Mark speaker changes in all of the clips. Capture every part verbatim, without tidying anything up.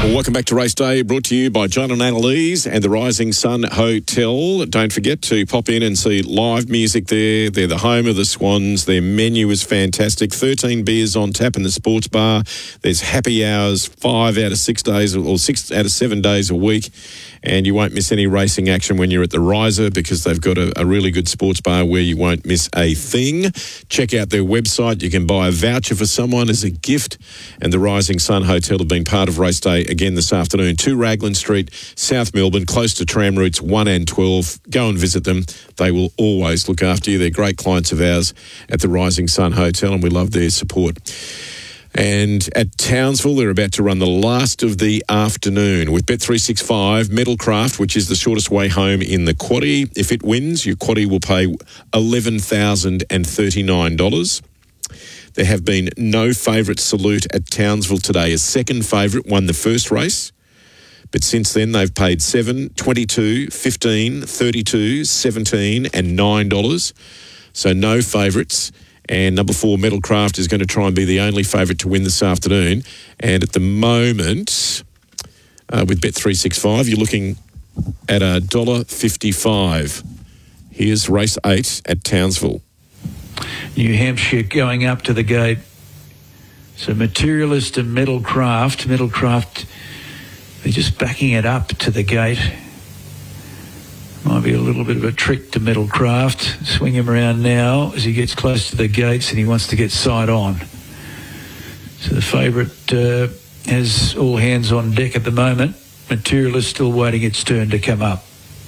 Speaker 1: Well, welcome back to Race Day, brought to you by John and Annalise and the Rising Sun Hotel. Don't forget to pop in and see live music there. They're the home of the Swans. Their menu is fantastic. thirteen beers on tap in the sports bar. There's happy hours five out of six days or six out of seven days a week. And you won't miss any racing action when you're at the Riser because they've got a, a really good sports bar where you won't miss a thing. Check out their website. You can buy a voucher for someone as a gift. And the Rising Sun Hotel have been part of Race Day again this afternoon. two Raglan Street, South Melbourne, close to tram routes one and twelve. Go and visit them. They will always look after you. They're great clients of ours at the Rising Sun Hotel, and we love their support. And at Townsville, they're about to run the last of the afternoon with Bet three sixty-five, Metalcraft, which is the shortest way home in the quaddie. If it wins, your quaddie will pay eleven thousand thirty-nine dollars. There have been no favourite salute at Townsville today. A second favourite won the first race, but since then they've paid seven, twenty-two, fifteen, thirty-two, seventeen and nine dollars. So no favourites. And number four, Metalcraft, is going to try and be the only favourite to win this afternoon. And at the moment, uh, with Bet three sixty-five, you're looking at a one dollar fifty-five. Here's race eight at Townsville.
Speaker 2: New Hampshire going up to the gate. So Materialist and Metalcraft. Metalcraft, they're just backing it up to the gate. Might be a little bit of a trick to Metalcraft. Swing him around now as he gets close to the gates and he wants to get side on. So the favourite uh, has all hands on deck at the moment. Materialist still waiting its turn to come up.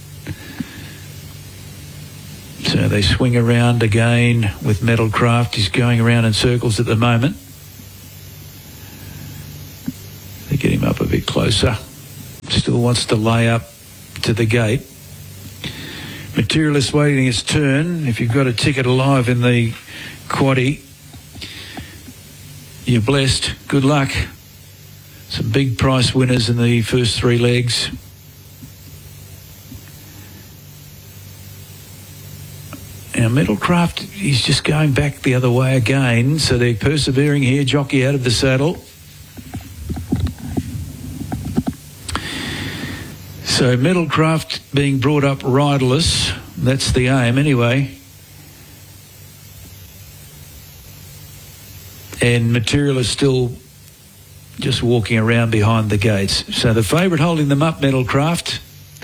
Speaker 2: So they swing around again with Metalcraft. He's going around in circles at the moment. They get him up a bit closer. Still wants to lay up to the gate. Materialist waiting its turn. If you've got a ticket alive in the quaddie, you're blessed. Good luck. Some big price winners in the first three legs. Now, Metalcraft, he's just going back the other way again, so they're persevering here. Jockey out of the saddle. So Metalcraft being brought up riderless. That's the aim anyway. And Materialist still just walking around behind the gates. So the favourite holding them up, Metalcraft.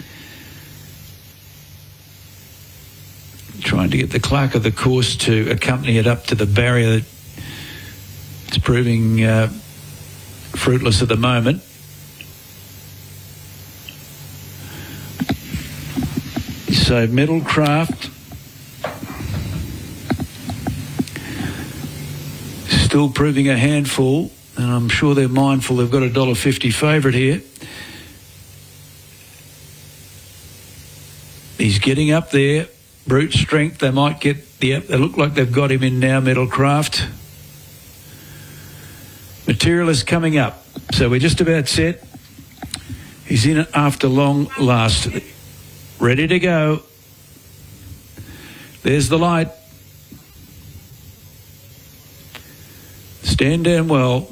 Speaker 2: Trying to get the clerk of the course to accompany it up to the barrier. It's proving uh, fruitless at the moment. So Metalcraft still proving a handful, and I'm sure they're mindful they've got a one dollar fifty favourite here. He's getting up there. Brute strength, they might get the. They look like they've got him in now, Metalcraft. Materialist coming up. So we're just about set. He's in it after long last. Ready to go. There's the light. Stand down well.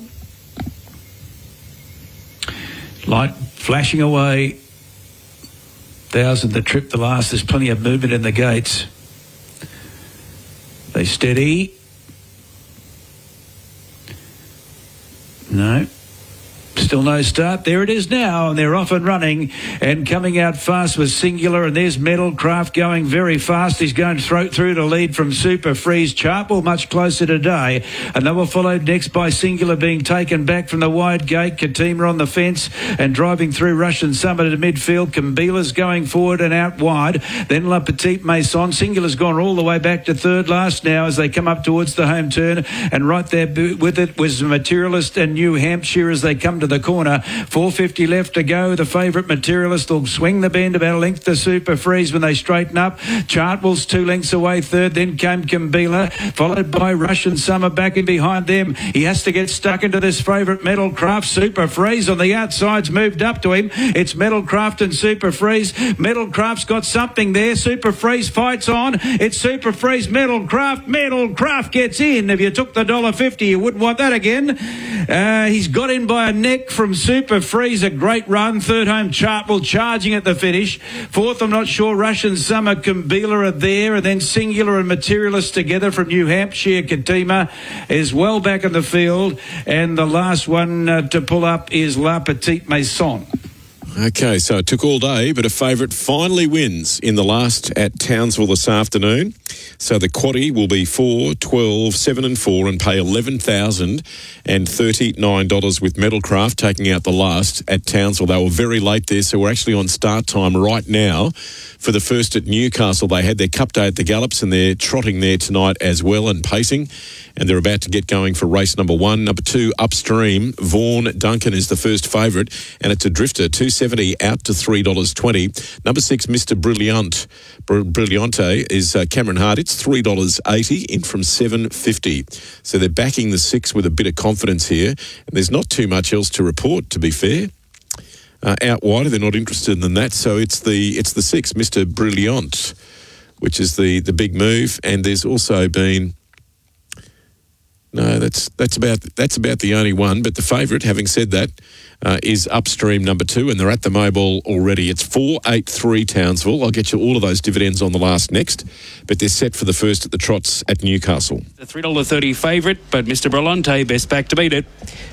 Speaker 2: Light flashing away. Thousand the trip the last. There's plenty of movement in the gates. They steady. No. Still no start. There it is now, and they're off and running and coming out fast with Singular, and there's Metalcraft going very fast. He's going through, through to lead from Super Freeze. Chartwell much closer today, and they were followed next by Singular being taken back from the wide gate. Katima on the fence and driving through Russian Summer to midfield. Kambila's going forward and out wide. Then La Petite Maison. Singular's gone all the way back to third last now as they come up towards the home turn, and right there with it was Materialist and New Hampshire as they come to the corner. four fifty left to go. The favourite Materialist will swing the bend about a length to Super Freeze when they straighten up. Chartwell's two lengths away third. Then came Kambila, followed by Russian Summer back in behind them. He has to get stuck into this favourite Metalcraft. Super Freeze on the outside's moved up to him. It's Metalcraft and Super Freeze. Metalcraft's got something there. Super Freeze fights on. It's Super Freeze, Metalcraft. Metalcraft gets in. If you took the one dollar fifty, you wouldn't want that again. Uh, he's got in by a neck. Epic from Super Freeze, a great run. Third home, Chartwell charging at the finish. Fourth, I'm not sure, Russian Summer, Kumbila are there. And then Singular and Materialist together from New Hampshire. Katima is well back in the field. And the last one uh, to pull up is La Petite Maison.
Speaker 1: Okay, so it took all day, but a favourite finally wins in the last at Townsville this afternoon. So the quaddie will be four, twelve, seven and four and pay eleven thousand thirty-nine dollars with Metalcraft taking out the last at Townsville. They were very late there, so we're actually on start time right now for the first at Newcastle. They had their cup day at the Gallops and they're trotting there tonight as well and pacing. And they're about to get going for race number one. Number two, Upstream. Vaughan Duncan is the first favourite, and it's a drifter, two seventy out to three dollars twenty. Number six, Mister Brilliant. Br- Brilliante is uh, Cameron Hart. It's three dollars eighty in from seven fifty. So they're backing the six with a bit of confidence here. And there's not too much else to report, to be fair. Uh, out wider, they're not interested in that. So it's the it's the six, Mister Brilliant, which is the, the big move. And there's also been... No, that's that's about that's about the only one. But the favourite, having said that, uh, is Upstream number two, and they're at the mobile already. It's four eight three Townsville. I'll get you all of those dividends on the last next, but they're set for the first at the trots at Newcastle.
Speaker 3: The three dollars thirty favourite, but Mister Brillante best back to beat it.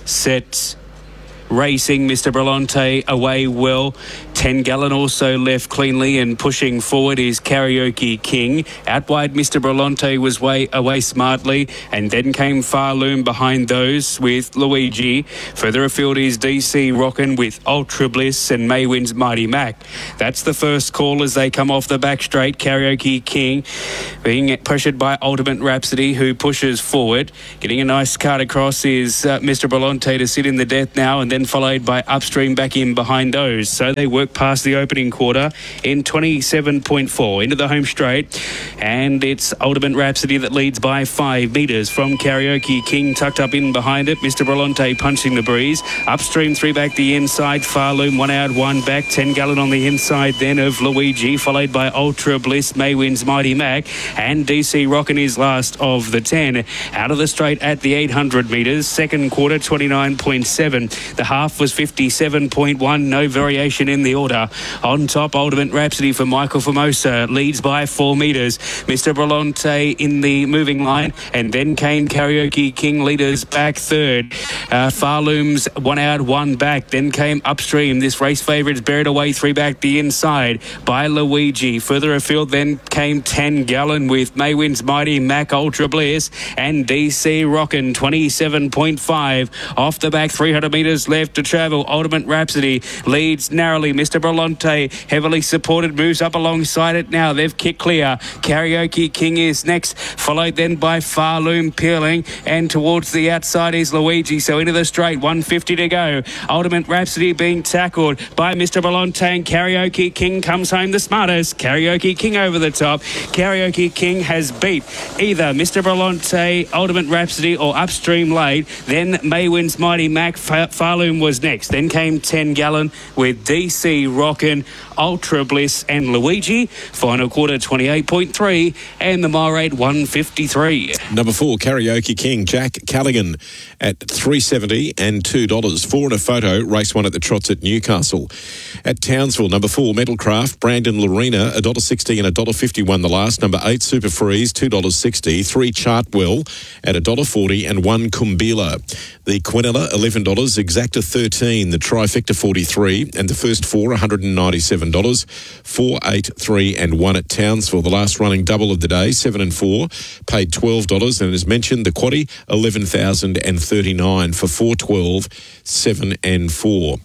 Speaker 3: Set. Racing, Mister Brillante away well. ten gallon also left cleanly and pushing forward is Karaoke King. Out wide, Mister Brillante was way away smartly, and then came Farloom behind those with Luigi. Further afield is D C Rockin' with Ultra Bliss and Maywin's Mighty Mac. That's the first call as they come off the back straight. Karaoke King being pressured by Ultimate Rhapsody, who pushes forward. Getting a nice card across is uh, Mister Brillante to sit in the death now, and then followed by Upstream back in behind those. So they work past the opening quarter in twenty-seven point four into the home straight, and it's Ultimate Rhapsody that leads by five metres from Karaoke King tucked up in behind it. Mister Brillante punching the breeze. Upstream three back the inside. Farloom one out, one back. ten gallon on the inside then of Luigi, followed by Ultra Bliss, Maywin's Mighty Mac, and D C Rockin' is last of the ten. Out of the straight at the eight hundred metres. Second quarter twenty-nine point seven. The half was fifty-seven point one. No variation in the order. On top, Ultimate Rhapsody for Michael Formosa leads by four metres. Mister Brillante in the moving line, and then came Karaoke King leaders back third. Uh, Farloom's one out, one back. Then came Upstream. This race favourite is buried away three back the inside by Luigi. Further afield then came ten gallon with Maywin's Mighty Mac, Ultra Bliss, and D C Rockin' twenty-seven point five. Off the back, three hundred metres left to travel. Ultimate Rhapsody leads narrowly. Mister Brillante heavily supported, moves up alongside it now. They've kicked clear. Karaoke King is next, followed then by Farloom peeling, and towards the outside is Luigi. So into the straight, one fifty to go. Ultimate Rhapsody being tackled by Mister Brillante, and Karaoke King comes home the smartest. Karaoke King over the top. Karaoke King has beat either Mister Brillante, Ultimate Rhapsody, or Upstream late. Then Maywin's Mighty Mac. Farloom was next. Then came ten gallon with D C Rockin', Ultra Bliss and Luigi. Final quarter twenty-eight point three, and the mile rate one fifty-three.
Speaker 1: Number four, Karaoke King, Jack Callaghan at three seventy and two dollars. Four in a photo, race one at the trots at Newcastle. At Townsville, number four, Metalcraft, Brandon Lorena, one dollar sixty and one dollar fifty-one the last. Number eight, Super Freeze, two dollars sixty. Three, Chartwell at one dollar forty, and one, Kumbila. The Quinella, eleven dollars. Exacta, thirteen. The Trifecta, forty-three. And the first four, one hundred ninety-seven dollars. Four, eight, three, and one at Townsville. The last running double of the day, seven and four, paid twelve dollars. And as mentioned, the quaddie, eleven thousand thirty-nine for four, twelve, seven, and four.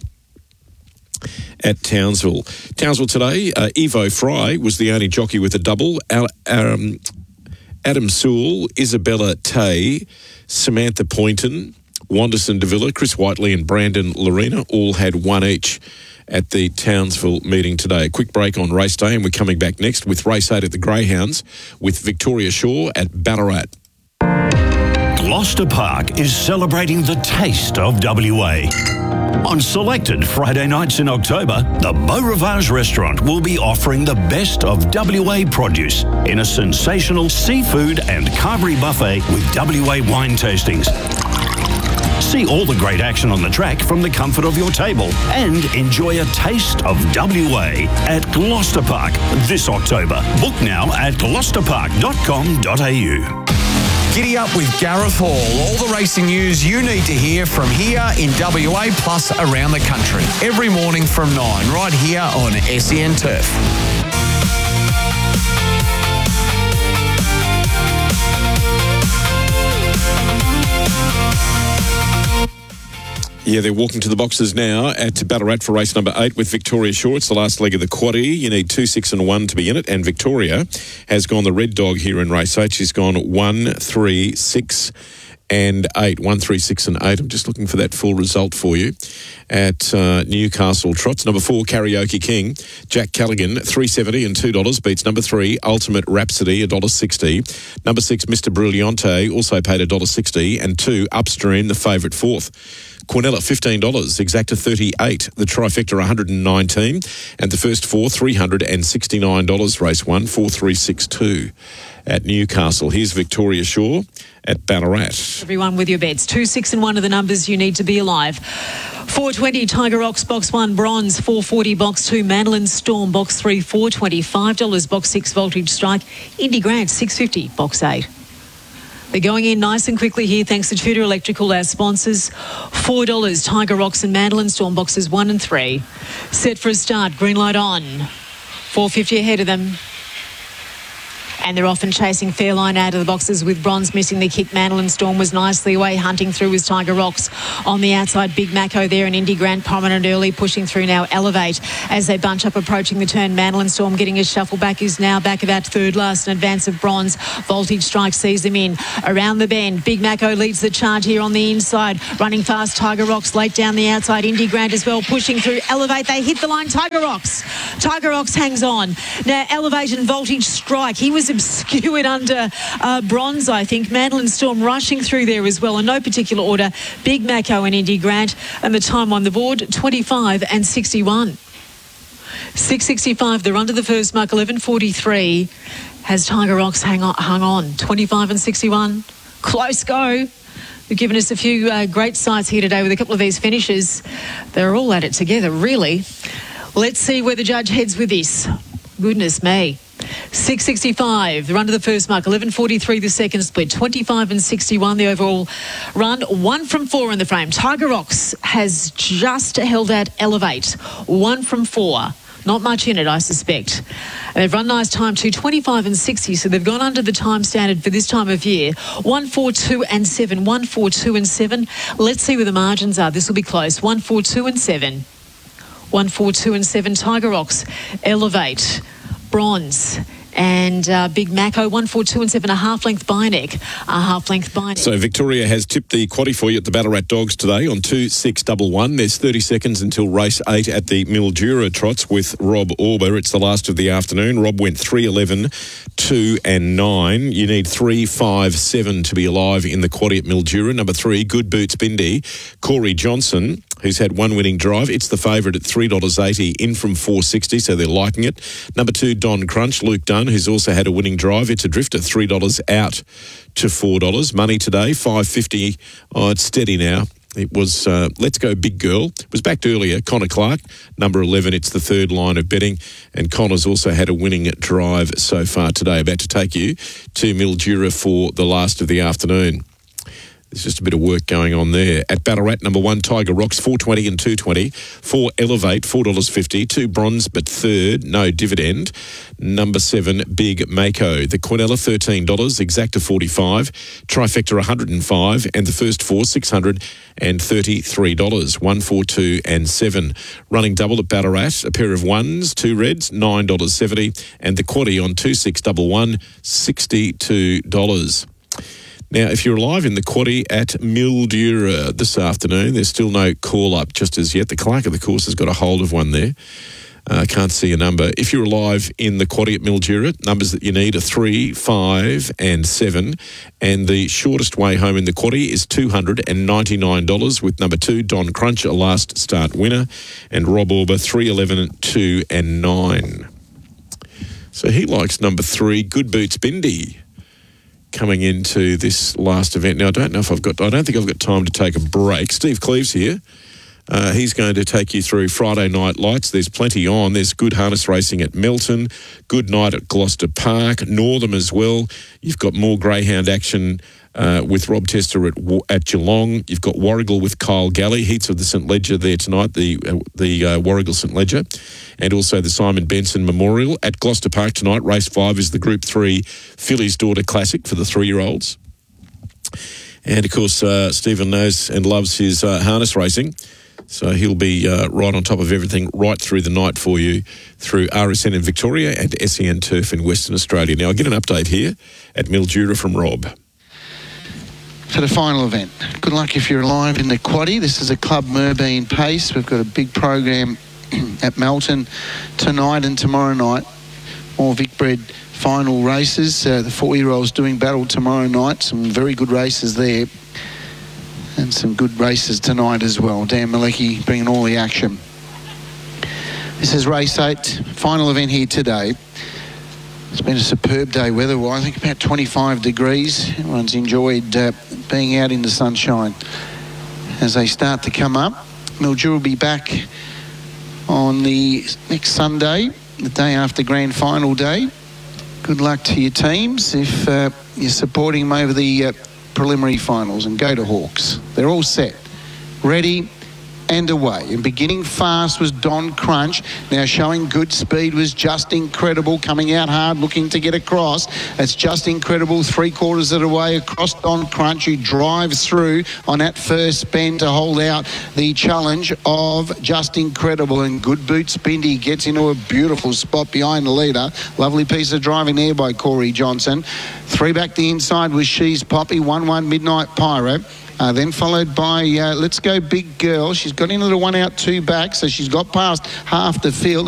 Speaker 1: At Townsville. Townsville today, uh, Evo Fry was the only jockey with a double. Al, um, Adam Sewell, Isabella Tay, Samantha Poynton, Wanderson Davila, Chris Whiteley and Brandon Lorena all had one each at the Townsville meeting today. A quick break on race day, and we're coming back next with race eight at the Greyhounds with Victoria Shaw at Ballarat.
Speaker 4: Gloucester Park is celebrating the taste of W A. On selected Friday nights in October, the Beau Rivage restaurant will be offering the best of W A produce in a sensational seafood and carvery buffet with W A wine tastings. See all the great action on the track from the comfort of your table and enjoy a taste of W A at Gloucester Park this October. Book now at gloucester park dot com dot a u.
Speaker 5: Giddy up with Gareth Hall. All the racing news you need to hear from here in W A plus around the country. Every morning from nine, right here on S E N Turf.
Speaker 1: Yeah, they're walking to the boxes now at Ballarat for race number eight with Victoria Shore. It's the last leg of the quaddie. You need two, six and one to be in it. And Victoria has gone the red dog here in race eight. She's gone one, three, six and eight. One, three, six and eight. I'm just looking for that full result for you at uh, Newcastle Trots. Number four, Karaoke King. Jack Callaghan, three seventy and two dollars. Beats number three, Ultimate Rhapsody, one dollar sixty. Number six, Mister Brilliante, also paid one dollar sixty. And two, Upstream, the favourite fourth. Quinella, fifteen dollars. Exacta, thirty-eight. The trifecta, one hundred nineteen. And the first four, three hundred sixty-nine dollars. Race one, four three six two at Newcastle. Here's Victoria Shore at Ballarat.
Speaker 6: Everyone with your bets. Two, six and one are the numbers you need to be alive. four twenty, Tiger Rocks, box one, bronze. four forty, box two, Mandolin Storm, box three, four twenty. five dollars, box six, Voltage Strike. Indy Grant, six fifty, box eight. They're going in nice and quickly here thanks to Tudor Electrical, our sponsors. four dollars, Tiger Rocks and Mandolin Storm, boxes one and three. Set for a start, green light on. four fifty ahead of them. And they're often chasing Fairline out of the boxes with bronze missing the kick. Mandolin Storm was nicely away, hunting through with Tiger Rocks on the outside. Big Mako there and Indy Grant prominent early, pushing through now. Elevate as they bunch up approaching the turn. Mandolin Storm getting a shuffle back, is now back about third last in advance of bronze. Voltage Strike sees them in around the bend. Big Mako leads the charge here on the inside, running fast. Tiger Rocks late down the outside. Indy Grant as well pushing through. Elevate, they hit the line. Tiger Rocks Tiger Rocks hangs on now. Elevate and Voltage Strike, he was obscured under uh, bronze, I think. Mandolin Storm rushing through there as well in no particular order. Big Mako and Indy Grant, and the time on the board twenty-five and sixty-one. six sixty-five, they're under the first mark. Eleven forty-three has Tiger Rocks hang on, hung on. twenty-five and sixty-one, close go. They've given us a few uh, great sights here today with a couple of these finishes. They're all at it together, really. Let's see where the judge heads with this. Goodness me. six sixty-five, they're under the first mark. eleven forty-three the second split. twenty-five and sixty-one the overall run. One from four in the frame. Tiger Rocks has just held out Elevate. One from four. Not much in it, I suspect. And they've run nice time too, twenty-five and sixty, so they've gone under the time standard for this time of year. one, four, two and seven. one, four, two and seven. Let's see where the margins are. This will be close. one, four, two and seven. one, four, two and seven. Tiger Rocks, Elevate, bronze, and uh, Big Mako, one, four, two and seven, a half-length by-neck, a half-length by-neck.
Speaker 1: So Victoria has tipped the quaddie for you at the Ballarat Dogs today on two six one one. There's thirty seconds until race eight at the Mildura Trots with Rob Auber. It's the last of the afternoon. Rob went three eleven, two and nine. You need three five seven to be alive in the quaddie at Mildura. Number three, Good Boots Bindi. Corey Johnson, who's had one winning drive. It's the favourite at three dollars eighty, in from four sixty, so they're liking it. Number two, Don Crunch, Luke Dunn, who's also had a winning drive. It's a drifter, three dollars out to four dollars. Money today, five fifty. Oh, it's steady now. It was uh, Let's Go Big Girl. It was backed earlier. Connor Clark, number eleven. It's the third line of betting. And Connor's also had a winning drive so far today. About to take you to Mildura for the last of the afternoon. There's just a bit of work going on there. At Ballarat, number one, Tiger Rocks, four twenty and two twenty. Four, Elevate, four dollars fifty. Two, Bronze, but third, no dividend. Number seven, Big Mako. The Quinella, thirteen dollars. Exacta, forty-five. Trifecta, one hundred five. And the first four, six hundred thirty-three dollars. One, four, two and seven. Running double at Ballarat, a pair of ones, two reds, nine dollars seventy. And the quaddie on two six one one, sixty-two dollars. Now, if you're alive in the quaddie at Mildura this afternoon, there's still no call-up just as yet. The clerk of the course has got a hold of one there. I uh, can't see a number. If you're alive in the quaddie at Mildura, numbers that you need are three, five and seven. And the shortest way home in the quaddie is two hundred ninety-nine dollars with number two, Don Crunch, a last start winner. And Rob Auber, three, eleven, two and nine. So he likes number three, Good Boots Bindi. coming into this last event. Now, I don't know if I've got, I don't think I've got time to take a break. Steve Cleave's here. Uh, he's going to take you through Friday night lights. There's plenty on. There's good harness racing at Melton, good night at Gloucester Park, Northam as well. You've got more greyhound action uh, with Rob Tester at at Geelong. You've got Warragul with Kyle Galley, heats of the St Ledger there tonight, the uh, the uh, Warragul St Ledger, and also the Simon Benson Memorial. At Gloucester Park tonight, race five is the Group three Filly's Daughter Classic for the three-year-olds. And, of course, uh, Stephen knows and loves his uh, harness racing. So he'll be uh, right on top of everything right through the night for you through R S N in Victoria and S E N Turf in Western Australia. Now, I get an update here at Mildura from Rob.
Speaker 7: For the final event, good luck if you're alive in the quaddie. This is a Club Merbein Pace. We've got a big program at Melton tonight and tomorrow night. More Vicbred final races. Uh, the four-year-olds doing battle tomorrow night. Some very good races there. And some good races tonight as well. Dan Malecki bringing all the action. This is race eight, final event here today. It's been a superb day weather-wise. I think about twenty-five degrees. Everyone's enjoyed uh, being out in the sunshine. As they start to come up, Mildura will be back on the next Sunday, the day after Grand Final Day. Good luck to your teams if uh, you're supporting them over the uh, preliminary finals, and go to Hawks. They're all set, ready and away. And beginning fast was Don Crunch. Now showing good speed was Just Incredible, coming out hard, looking to get across. It's Just Incredible, three quarters of the way across Don Crunch, who drives through on that first bend to hold out the challenge of Just Incredible. And Good Boots Bindi gets into a beautiful spot behind the leader. Lovely piece of driving there by Corey Johnson. Three back the inside was She's Poppy, one one Midnight Pyro. Uh, then followed by uh, Let's Go Big Girl. She's got into the one out, two back, so she's got past half the field.